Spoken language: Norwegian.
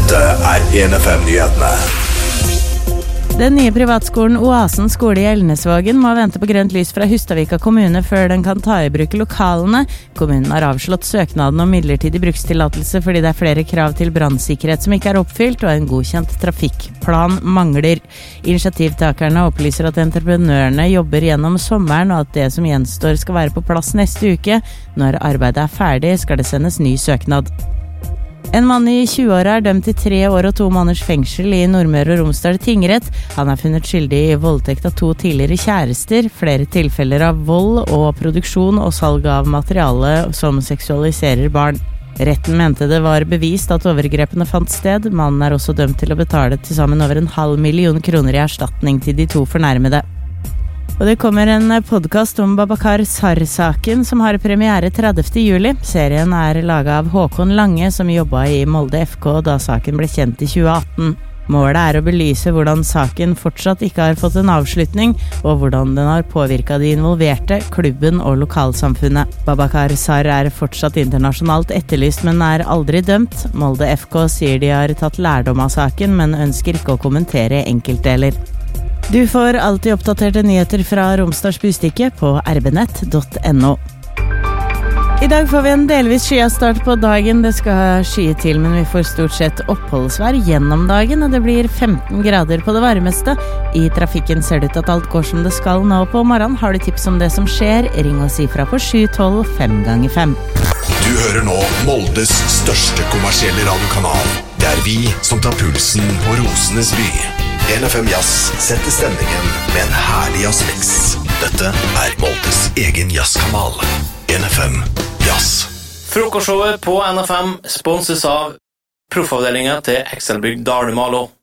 Dette 1FM-nyhetene. Den nye privatskolen Oasen skole i Elnesvågen må vente på grønt lys fra Hustadvika kommune før den kan ta i bruk lokalene. Kommunen har avslått søknaden om midlertidig brukstillatelse fordi det er flere krav til brannsikkerhet som ikke er oppfylt, og en godkjent trafikkplan mangler. Initiativtakerne opplyser at entreprenørene jobber gjennom sommeren, og at det som gjenstår skal være på plass neste uke. Når arbeidet er ferdig, skal det sendes ny søknad. En mann i 20-åra er dømt til 3 år og 2 måneders fengsel i Nordmøre og Romsdal tingrett. Han er funnet skyldig i voldtekt av 2 tidligere kjærester, flere tilfeller av vold og produksjon og salg av materiale som seksualiserer barn. Retten mente det var bevist at overgrepene fant sted. Mannen er også dømt til å betale til sammen over 500 000 kroner i erstatning til de 2 fornærmede. Og det kommer en podcast om Babakar Sarr-saken som har premiere 30. juli. Serien er laget av Håkon Lange som jobbet i Molde FK da saken ble kjent i 2018. Målet er å belyse hvordan saken fortsatt ikke har fått en avslutning, og hvordan den har påvirket de involverte, klubben og lokalsamfunnet. Babakar Sarr er fortsatt internasjonalt etterlyst, men er aldri dømt. Molde FK sier de har tatt lærdom av saken, men ønsker ikke å kommentere enkeltdeler. Du får alltid oppdaterte nyheter fra Romsdals Budstikke på rbnett.no. I dag får vi en delvis skyet start på dagen. Det skal skye til, men vi får stort sett oppholdsvær gjennom dagen, og det blir 15 grader på det varmeste. I trafikken ser det ut at alt går som det skal nå på morgenen. Har du tips om det som skjer, ring og si fra på 712 5x5. Du hører nå Moldes største kommersielle radiokanal. Det er vi som tar pulsen på Rosenes by. 1FM Jazz setter stemningen med en herlig jazzmix. Dette er Moldes egen jazzkanal. 1FM Jazz. Frokostshowet på NFM sponses av proffavdelingen til Excelbygg Dalumalo.